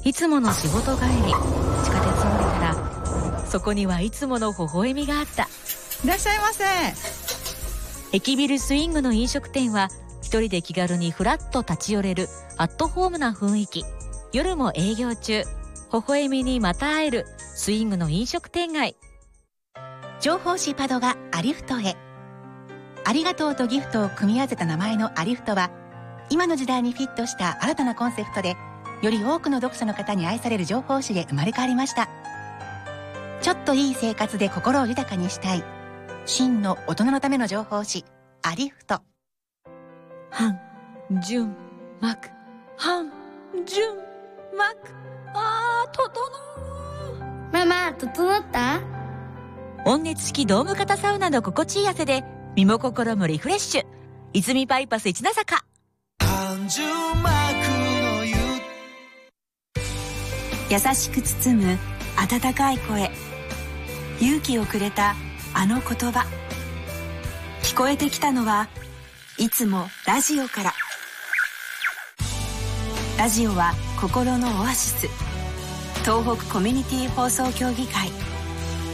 いつもの仕事帰り、地下鉄を降りたらそこにはいつもの微笑みがあった。 いらっしゃいませ。 駅ビルスイングの飲食店は一人で気軽にフラッと立ち寄れるアットホームな雰囲気。夜も営業中、微笑みにまた会えるスイングの飲食店街。 情報誌パドがアリフトへ。ありがとうとギフトを組み合わせた名前のアリフトは、今の時代にフィットした新たなコンセプトで、より多くの読者の方に愛される情報誌で生まれ変わりました。ちょっといい生活で心を豊かにしたい、真の大人のための情報誌アリフト。 半純膜、半純膜、整う。 ママ、整った？ 温熱式ドーム型サウナの心地いい汗で身も心もリフレッシュ。泉バイパス一ノ坂。 半純膜の湯。 優しく包む温かい声、勇気をくれたあの言葉。聞こえてきたのはいつもラジオから。ラジオは心のオアシス。東北コミュニティ放送協議会